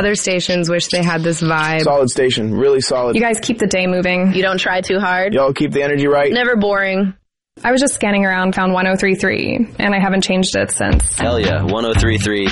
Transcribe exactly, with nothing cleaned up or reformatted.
Other stations wish they had this vibe. Solid station. Really solid. You guys keep the day moving. You don't try too hard. Y'all keep the energy right. Never boring. I was just scanning around, found one oh three point three, and I haven't changed it since. Hell yeah, one oh three point three.